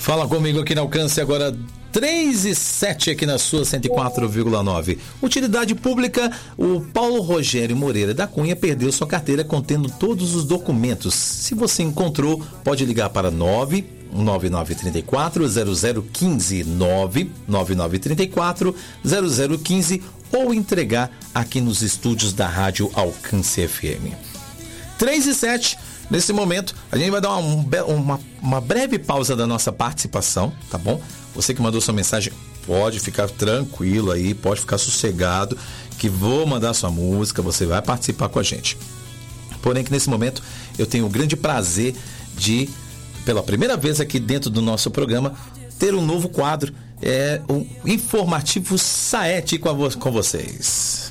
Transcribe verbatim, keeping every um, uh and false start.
Fala comigo aqui no Alcance agora, três e sete aqui na sua cento e quatro vírgula nove. Utilidade pública, o Paulo Rogério Moreira da Cunha perdeu sua carteira contendo todos os documentos. Se você encontrou, pode ligar para nove nove nove três quatro zero zero um cinco, nove nove nove três quatro zero zero um cinco ou entregar aqui nos estúdios da Rádio Alcance F M. três e sete. Nesse momento, a gente vai dar uma, uma, uma breve pausa da nossa participação, tá bom? Você que mandou sua mensagem, pode ficar tranquilo aí, pode ficar sossegado, que vou mandar sua música, você vai participar com a gente. Porém, que nesse momento, eu tenho o grande prazer de, pela primeira vez aqui dentro do nosso programa, ter um novo quadro, é o Informativo Saete com, a, com vocês.